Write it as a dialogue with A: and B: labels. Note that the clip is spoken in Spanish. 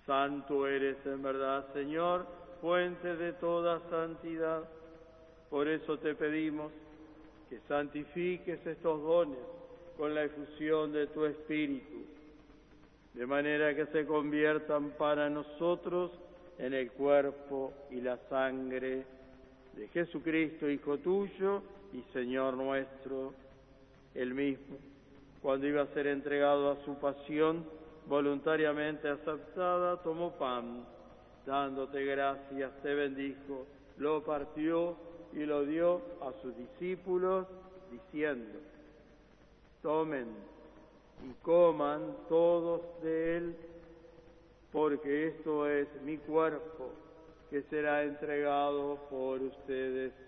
A: Santo eres en verdad, Señor, fuente de toda santidad. Por eso te pedimos que santifiques estos dones con la efusión de tu Espíritu, de manera que se conviertan para nosotros en el cuerpo y la sangre de Jesucristo, Hijo tuyo y Señor nuestro. Él mismo, cuando iba a ser entregado a su pasión, voluntariamente aceptada, tomó pan, dándote gracias, te bendijo, lo partió y lo dio a sus discípulos, diciendo: tomen y coman todos de él, porque esto es mi cuerpo, que será entregado por ustedes.